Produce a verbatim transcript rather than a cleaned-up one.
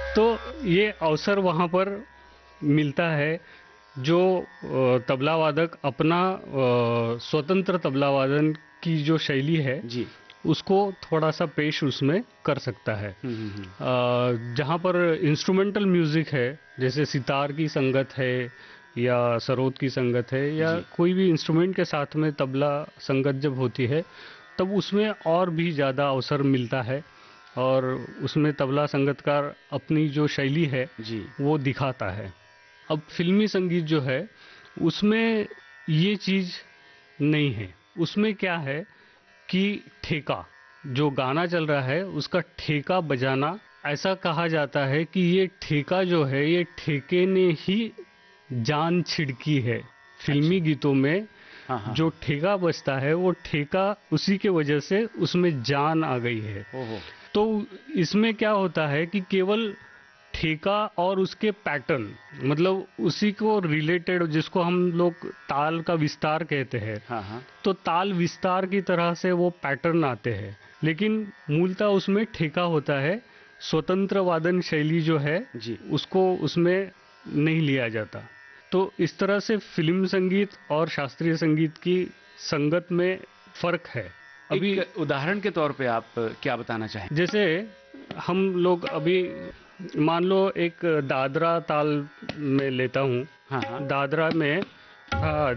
तो ये अवसर वहाँ पर मिलता है, जो अ, तबला वादक अपना अ, स्वतंत्र तबला वादन की जो शैली है जी। उसको थोड़ा सा पेश उसमें कर सकता है। हम्म, हम्म, हम्म। अ, जहाँ पर इंस्ट्रूमेंटल म्यूजिक है, जैसे सितार की संगत है या सरोद की संगत है या जी। कोई भी इंस्ट्रूमेंट के साथ में तबला संगत जब होती है, तब उसमें और भी ज़्यादा अवसर मिलता है और उसमें तबला संगतकार अपनी जो शैली है जी। वो दिखाता है। अब फिल्मी संगीत जो है उसमें ये चीज़ नहीं है। उसमें क्या है कि ठेका, जो गाना चल रहा है उसका ठेका बजाना, ऐसा कहा जाता है कि ये ठेका जो है ये ठेके ने ही जान छिड़की है। फिल्मी अच्छा। गीतों में हाँ, हाँ, जो हाँ। ठेका बजता है वो ठेका उसी के वजह से उसमें जान आ गई है। ओहो। तो इसमें क्या होता है कि केवल ठेका और उसके पैटर्न, मतलब उसी को रिलेटेड, जिसको हम लोग ताल का विस्तार कहते हैं, हाँ, हाँ। तो ताल विस्तार की तरह से वो पैटर्न आते हैं, लेकिन मूलतः उसमें ठेका होता है। स्वतंत्र वादन शैली जो है जी। उसको उसमें नहीं लिया जाता। तो इस तरह से फिल्म संगीत और शास्त्रीय संगीत की संगत में फर्क है। अभी एक उदाहरण के तौर पे आप क्या बताना चाहें? जैसे हम लोग अभी मान लो एक दादरा ताल में लेता हूँ। हाँ, हाँ। दादरा में धा